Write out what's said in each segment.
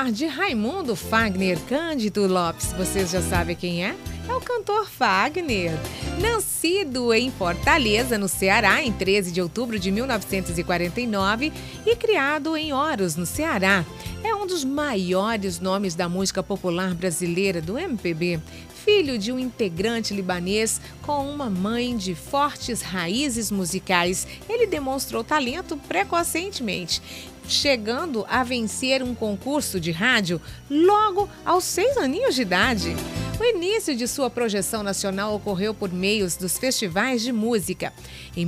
falar de Raimundo Fagner Cândido Lopes. Vocês já sabem quem é? É o cantor Fagner. Nascido em Fortaleza, no Ceará, em 13 de outubro de 1949 e criado em Oros, no Ceará. É um dos maiores nomes da música popular brasileira, do MPB. Filho de um integrante libanês com uma mãe de fortes raízes musicais, ele demonstrou talento precocemente, chegando a vencer um concurso de rádio logo aos 6 aninhos de idade. O início de sua projeção nacional ocorreu por meio dos festivais de música. Em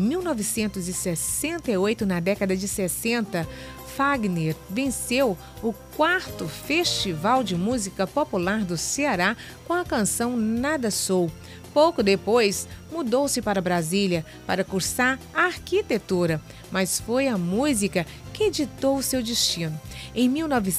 1968, na década de 60, Fagner venceu o 4º Festival de Música Popular do Ceará com a canção Nada Sou. Pouco depois, mudou-se para Brasília para cursar arquitetura, mas foi a música que ditou seu destino. Em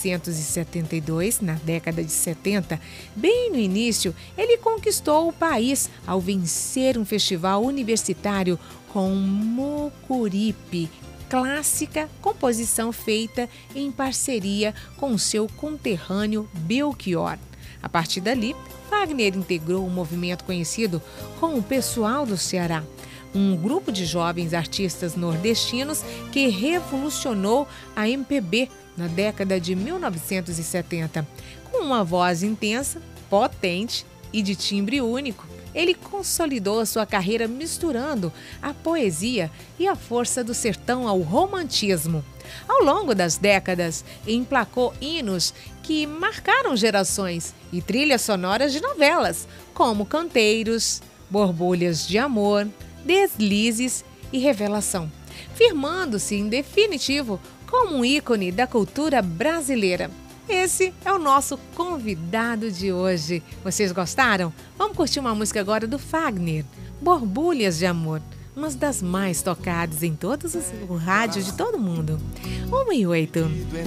1972, na década de 70, bem no início, ele conquistou o país ao vencer um festival universitário com Mucuripe, clássica composição feita em parceria com seu conterrâneo Belchior. A partir dali, Fagner integrou um movimento conhecido como o Pessoal do Ceará, um grupo de jovens artistas nordestinos que revolucionou a MPB na década de 1970. Com uma voz intensa, potente e de timbre único, ele consolidou a sua carreira misturando a poesia e a força do sertão ao romantismo. Ao longo das décadas, emplacou hinos que marcaram gerações e trilhas sonoras de novelas, como Canteiros, Borbulhas de Amor, Deslizes e Revelação, firmando-se em definitivo como um ícone da cultura brasileira. Esse é o nosso convidado de hoje. Vocês gostaram? Vamos curtir uma música agora do Fagner, Borbulhas de Amor, uma das mais tocadas em todos os rádios de todo mundo. 1 e 8.